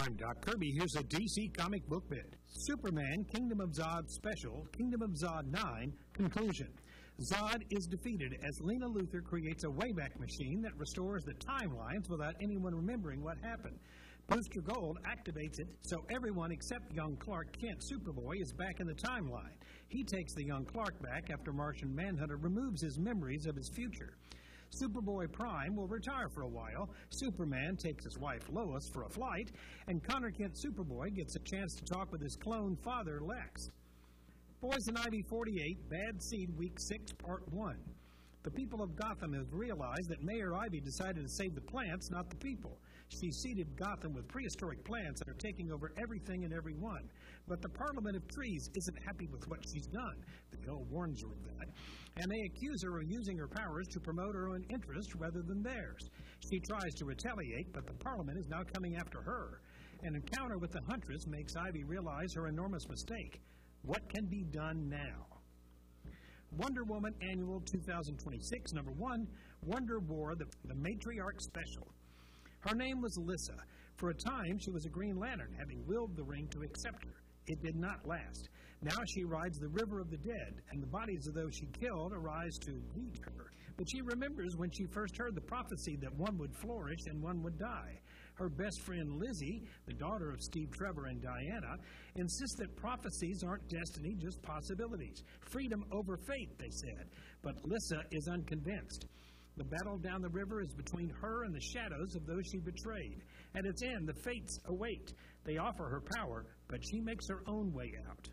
I'm Doc Kirby. Here's a DC comic book bit. Superman Kingdom of Zod Special, Kingdom of Zod 9, Conclusion. Zod is defeated as Lena Luthor creates a Wayback Machine that restores the timelines without anyone remembering what happened. Booster Gold activates it so everyone except young Clark Kent Superboy is back in the timeline. He takes the young Clark back after Martian Manhunter removes his memories of his future. Superboy Prime will retire for a while, Superman takes his wife Lois for a flight, and Connor Kent Superboy gets a chance to talk with his clone father Lex. Poison Ivy 48, Bad Seed Week 6, Part 1. The people of Gotham have realized that Mayor Ivy decided to save the plants, not the people. She seeded Gotham with prehistoric plants that are taking over everything and everyone. But the Parliament of Trees isn't happy with what she's done. The bill warns her of that. And they accuse her of using her powers to promote her own interests rather than theirs. She tries to retaliate, but the Parliament is now coming after her. An encounter with the Huntress makes Ivy realize her enormous mistake. What can be done now? Wonder Woman Annual 2026, number 1, Wonder War, the Matriarch Special. Her name was Lissa. For a time, she was a Green Lantern, having willed the ring to accept her. It did not last. Now she rides the River of the Dead, and the bodies of those she killed arise to greet her. But she remembers when she first heard the prophecy that one would flourish and one would die. Her best friend Lizzie, the daughter of Steve Trevor and Diana, insists that prophecies aren't destiny, just possibilities. Freedom over fate, they said. But Lissa is unconvinced. The battle down the river is between her and the shadows of those she betrayed. At its end, the fates await. They offer her power, but she makes her own way out.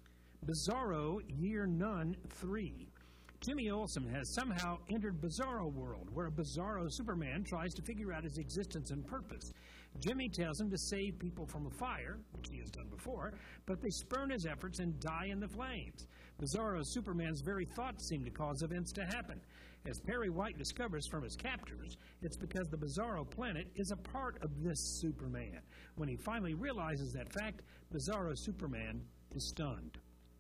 Bizarro Year None 3. Jimmy Olsen has somehow entered Bizarro World, where a Bizarro Superman tries to figure out his existence and purpose. Jimmy tells him to save people from a fire, which he has done before, but they spurn his efforts and die in the flames. Bizarro Superman's very thoughts seem to cause events to happen. As Perry White discovers from his captors, it's because the Bizarro planet is a part of this Superman. When he finally realizes that fact, Bizarro Superman is stunned.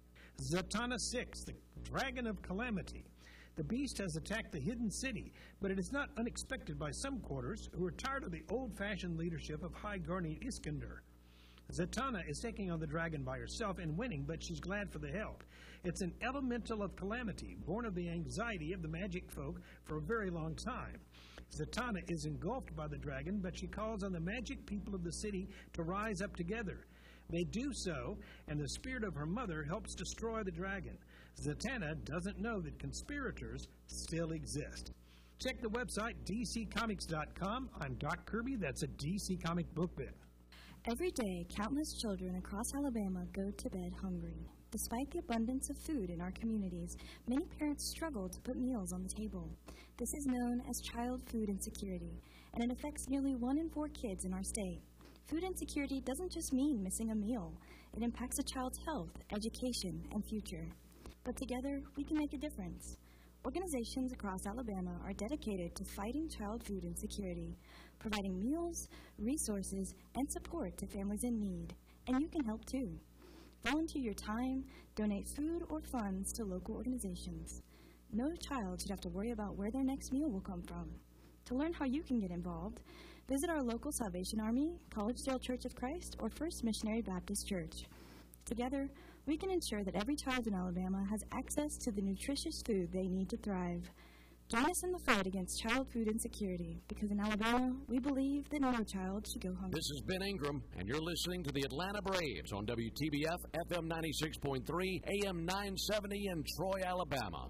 Zatanna 6, the Dragon of Calamity. The beast has attacked the hidden city, but it is not unexpected by some quarters who are tired of the old-fashioned leadership of High Guardian Iskandar. Zatanna is taking on the dragon by herself and winning, but she's glad for the help. It's an elemental of calamity, born of the anxiety of the magic folk for a very long time. Zatanna is engulfed by the dragon, but she calls on the magic people of the city to rise up together. They do so, and the spirit of her mother helps destroy the dragon. Zatanna doesn't know that conspirators still exist. Check the website, dccomics.com. I'm Doc Kirby. That's a DC comic book bit. Every day, countless children across Alabama go to bed hungry. Despite the abundance of food in our communities, many parents struggle to put meals on the table. This is known as child food insecurity, and it affects nearly 1 in 4 kids in our state. Food insecurity doesn't just mean missing a meal. It impacts a child's health, education, and future. But together, we can make a difference. Organizations across Alabama are dedicated to fighting child food insecurity, providing meals, resources, and support to families in need. And you can help too. Volunteer your time, donate food or funds to local organizations. No child should have to worry about where their next meal will come from. To learn how you can get involved, visit our local Salvation Army, Collegedale Church of Christ, or First Missionary Baptist Church. Together, we can ensure that every child in Alabama has access to the nutritious food they need to thrive. Join us in the fight against child food insecurity, because in Alabama, we believe that no child should go hungry. This is Ben Ingram, and you're listening to the Atlanta Braves on WTBF, FM 96.3, AM 970 in Troy, Alabama.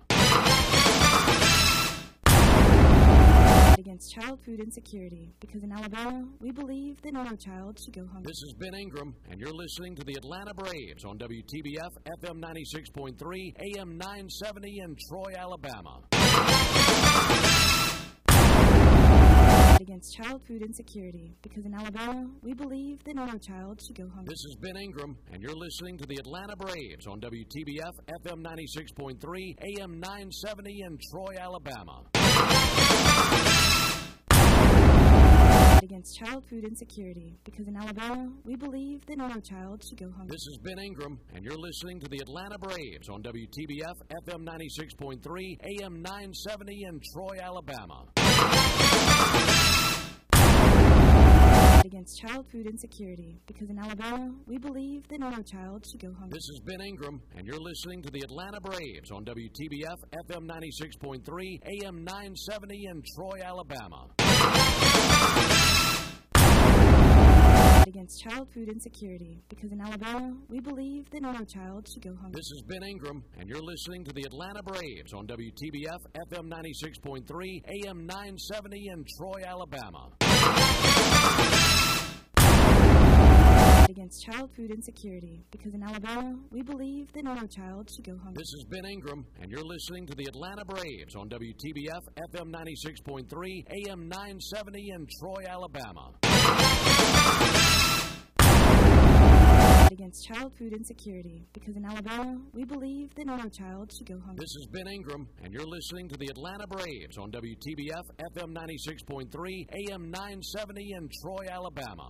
Against child food insecurity, because in Alabama, we believe that no child should go hungry. This is Ben Ingram, and you're listening to the Atlanta Braves on WTBF, FM 96.3, AM 970 in Troy, Alabama. Against child food insecurity, because in Alabama, we believe that no child should go hungry. This is Ben Ingram, and you're listening to the Atlanta Braves on WTBF, FM 96.3, AM 970 in Troy, Alabama. Against child food insecurity, because in Alabama, we believe that no child should go hungry. This is Ben Ingram, and you're listening to the Atlanta Braves on WTBF, FM 96.3, AM 970 in Troy, Alabama. against child food insecurity, because in Alabama, we believe that no child should go hungry. This is Ben Ingram, and you're listening to the Atlanta Braves on WTBF FM 96.3, AM 970 in Troy, Alabama. Against child food insecurity, because in Alabama, we believe that no child should go hungry. This is Ben Ingram, and you're listening to the Atlanta Braves on WTBF FM 96.3, AM 970 in Troy, Alabama. Against child food insecurity, because in Alabama, we believe that no child should go hungry. This is Ben Ingram, and you're listening to the Atlanta Braves on WTBF FM 96.3, AM 970 in Troy, Alabama. Against child food insecurity, because in Alabama, we believe that no child should go hungry. This is Ben Ingram, and you're listening to the Atlanta Braves on WTBF FM 96.3, AM 970 in Troy, Alabama.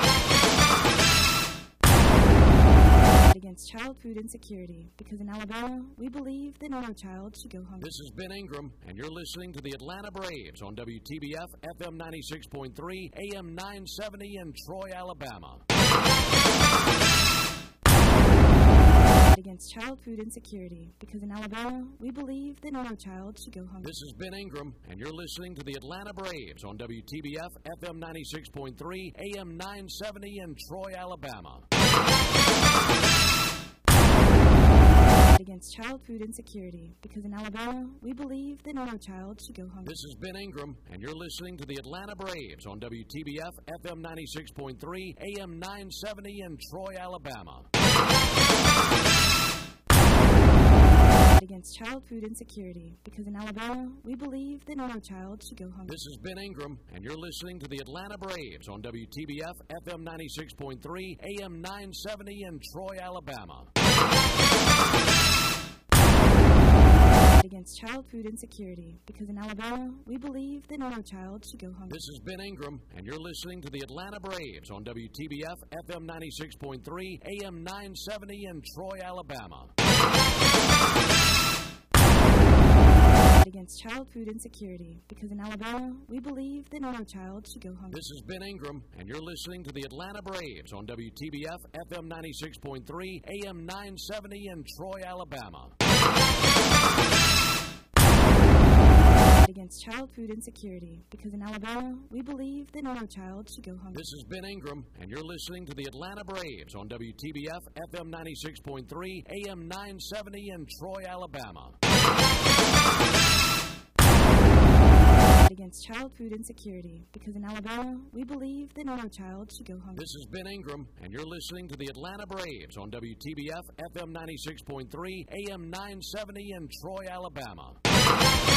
Against child food insecurity, because in Alabama, we believe that no child should go hungry. This is Ben Ingram, and you're listening to the Atlanta Braves on WTBF FM 96.3, AM 970 in Troy, Alabama. Against child food insecurity, because in Alabama, we believe that no child should go hungry. This is Ben Ingram, and you're listening to the Atlanta Braves on WTBF FM 96.3, AM 970 in Troy, Alabama. Against child food insecurity, because in Alabama, we believe that no child should go hungry. This is Ben Ingram, and you're listening to the Atlanta Braves on WTBF FM 96.3, AM 970 in Troy, Alabama. Against child food insecurity, because in Alabama, we believe that no child should go hungry. This is Ben Ingram, and you're listening to the Atlanta Braves on WTBF FM 96.3, AM 970 in Troy, Alabama. Against child food insecurity, because in Alabama, we believe that no child should go hungry. This is Ben Ingram, and you're listening to the Atlanta Braves on WTBF FM 96.3, AM 970 in Troy, Alabama. Against child food insecurity, because in Alabama, we believe that no child should go hungry. This is Ben Ingram, and you're listening to the Atlanta Braves on WTBF FM 96.3, AM 970 in Troy, Alabama. Against child food insecurity, because in Alabama, we believe that no child should go hungry. This is Ben Ingram, and you're listening to the Atlanta Braves on WTBF FM 96.3, AM 970 in Troy, Alabama. Against child food insecurity, because in Alabama, we believe that no child should go hungry. This is Ben Ingram, and you're listening to the Atlanta Braves on WTBF FM 96.3, AM 970 in Troy, Alabama.